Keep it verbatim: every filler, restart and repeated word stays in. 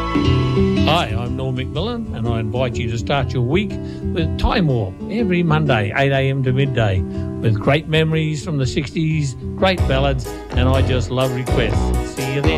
Hi, I'm Norm McMillan, and I invite you to start your week with Time Warp every Monday, eight a.m. to midday, with great memories from the sixties, great ballads, and I just love requests. See you then.